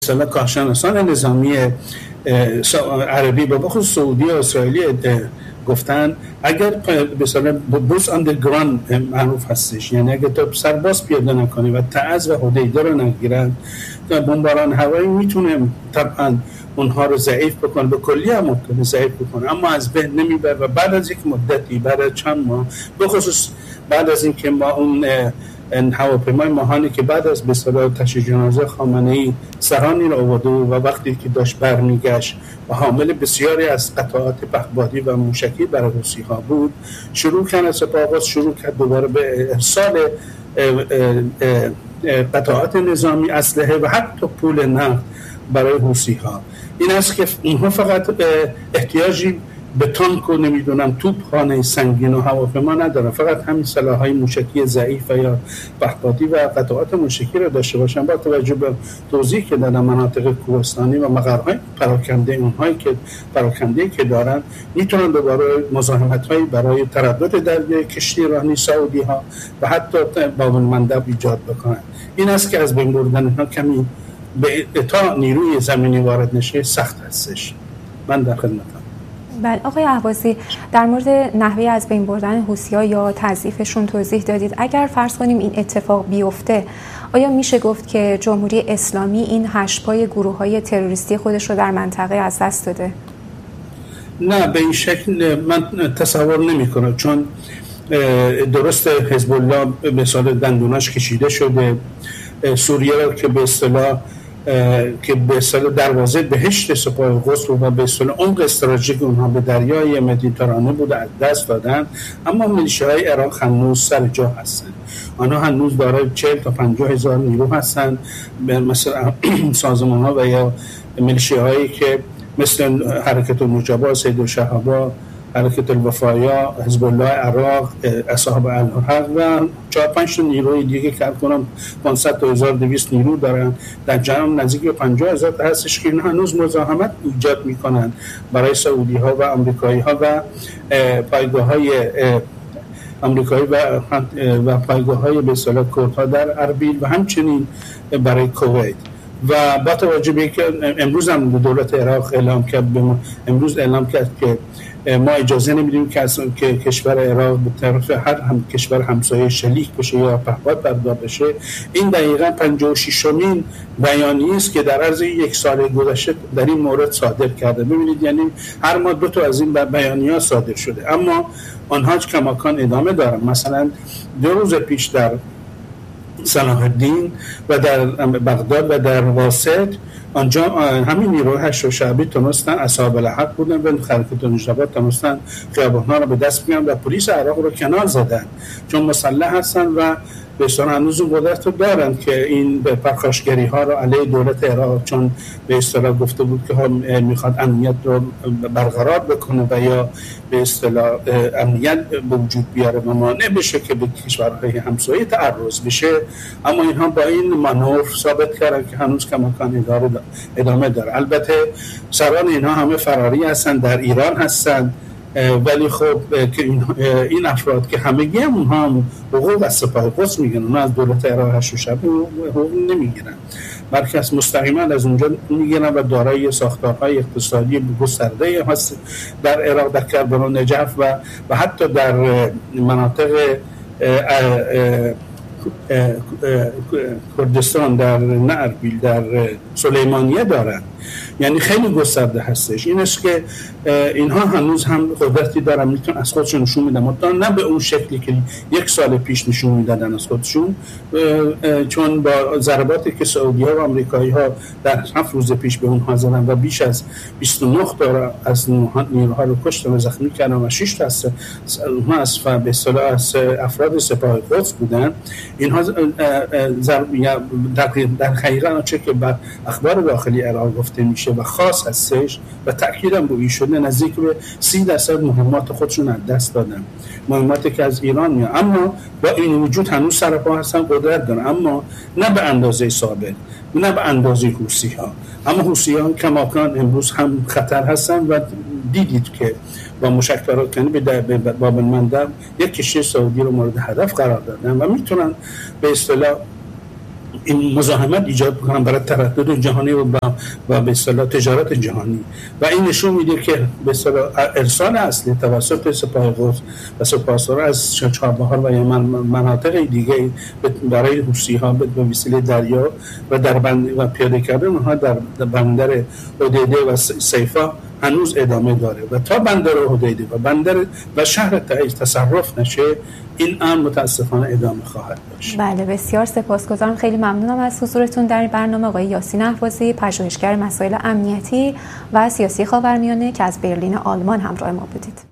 اصطلاح کارشناسان نظامی عربی و بخصوص سعودی و اسرائیلی گفتن اگر به اصطلاح بوس آندرگراند معروف هستش، یعنی اگر تو سرباز پیاده نکنی و تعز و حدیده رو نگیرن، بمباران هوایی میتونه طبعا اونها رو ضعیف بکنه، به کلی هم ممکنه ضعیف بکنه، اما از بین نمیبره و بعد از یک مدتی، بعد از چند ماه، به خصوص بعد از اینکه ما اون هواپیمای ماهانی که بعد از به اصطلاح تشییع جنازه خامنه‌ای سرانی رو آورده و وقتی که داشت برمیگشت و حامل بسیاری از قطعات پهپادی و موشکی برای حوثی‌ها بود، شروع کرد دوباره به ارسال قطعات نظامی، اسلحه و حتی پول نقد برای حوثی‌ها. این است که اینها فقط احتیاجی به تانک و نمیدونم توپخانه سنگین و هواپیما ندارن، فقط همین سلاح‌های موشکی ضعیف یا پهپادی و قطعات موشکی رو داشته باشن. با توجه به توضیحی که در مناطق کوهستانی و مقرهای پراکنده که دارن، میتونن دوباره مزاحمت‌هایی برای تردد در کشتی رانی سعودی ها و حتی باب المندب ایجاد بکنن. این است که از بین بردن اینها کمی به تا نیروی زمینی وارد نشه سخت هستش. من در خدمتم. بله آقای اهوازی، در مورد نحوه از بین بردن حوثی‌ها یا تضعیفشون توضیح دادید. اگر فرض کنیم این اتفاق بیفته، آیا میشه گفت که جمهوری اسلامی این هشت‌پای گروه‌های تروریستی خودش رو در منطقه از دست داده؟ نه، به این شکل من تصور نمی‌کنم، چون درست حزب الله به اصطلاح دندوناش کشیده شده، سوریه رو که به اصطلاح دروازه بهشت سپاه قدس و به اصطلاح عمق استراتژیک اونها به دریای مدیترانه بود از دست دادن، اما میلیشیاهای عراق هنوز سر جا هستن. آنها هنوز دارای 40 تا 50 هزار نیرو هستن، مثلا سازمان ها و یا میلیشیاهایی که مثل حرکت النجبا، سید الشهبا، حرکت الوفایا، حزب الله عراق، اصحاب الحق و 4-5 نیروی دیگه که کنم 500 تا 1200 نیرو دارن. در جمع نزدیک به 50,000 هستش که اینها هنوز مزاحمت ایجاد میکنن برای سعودی ها و آمریکایی ها و پایگاه های آمریکایی و پایگاه های به اصطلاح کردها در اربیل و همچنین برای کویت. و با توجه به اینکه امروز هم دولت عراق اعلام کرد که ما اجازه نمیدیم که کشور عراق به طرف هر کشور همسایه شلیک بشه یا پهپاد بردار بشه. این دقیقاً 56مین بیانیه است که در عرض یک سال گذشته در این مورد صادر کرده. ببینید، یعنی هر ماه 2 تا از این بیانیه‌ها صادر شده، اما آنها کماکان ادامه دارن. مثلا 2 روز پیش در صلاح الدین و در بغداد و در واسط، آنجا همین نیروی هشت شعبی تونستن اصحاب الحق بودن و حرکت النجبا تونستن خیابان‌ها رو به دست بیارن و پلیس عراق رو کنار زدن، چون مسلح هستن و به اصطلاح هنوز اون قدرت رو دارن که این پرخاشگری ها رو علیه دولت عراق، چون به اصطلاح گفته بود که میخواد امنیت رو برقرار بکنه و یا به اصطلاح امنیت به وجود بیاره و مانع بشه که به کشورهای همسایه تعرض بشه. اما اینها با این مانور ثابت کردن که هنوز کماکان ادامه داره. البته سران اینها همه فراری هستن، در ایران هستن، ولی خب که این افراد که همگی هم اونها هم حقوق از سپاه قدس میگن، اونها از دولت عراق هشت شعبی حقوق نمیگیرن، بلکه از مستقیما از اونجا میگیرن و دارای ساختارهای اقتصادی گسترده هست در عراق، در کربلا و نجف و حتی در مناطق کردستان، در اربیل، در سلیمانیه دارن. یعنی خیلی گسترده هستش. این است که اینها هنوز هم قدرتی دارن، میتونن از خودشون نشون میدن، منتها نه به اون شکلی که 1 سال پیش نشون میدادن از خودشون، چون با ضرباتی که سعودی ها و آمریکایی ها در 7 روز پیش به اونها زدن و بیش از 29 تا از نیروها رو کشتن و زخمی کردن و 6 تا به اصطلاح از افراد سپاه قدس بودن. اینها در حقیقت چه که بر اخبار داخلی عراق گفته میشه و خاص هستش و تأکیدم روی شده، نزدیک به 30% مهمات خودشون از دست دادن، مهماتی که از ایران میاد، اما با این وجود هنوز سرپا هستن، قدرت دارن، اما نه به اندازه سابق، نه به اندازه حوثی‌ها. اما حوثی‌ها کماکان امروز هم خطر هستن و دیدید که با موشک پراکنی به باب المندب یک کشتی سعودی رو مورد هدف قرار دادن و میتونن به اصطلاح این مزاحمت ایجاد میکنن برای تردد جهانی و به اصطلاح تجارت جهانی و این نشون میده که به اصطلاح ارسال اصلی توسط سپاه قدس و سپاسداران از چابهار و یا مناطق دیگه برای حوثی‌ها به وسیله دریا و در و پیاده کردن اونها در بندر حدیده و سیفا هنوز ادامه داره و تا بندر حدیده و بندر و شهر تعیز تصرف نشه این امر متاسفانه ادامه خواهد داشت. بله بسیار سپاسگزارم، خیلی ممنونم از حضورتون در این برنامه آقای یاسین اهوازی، پژوهشگر مسائل امنیتی و سیاسی خاورمیانه که از برلین آلمان همراه ما بودید.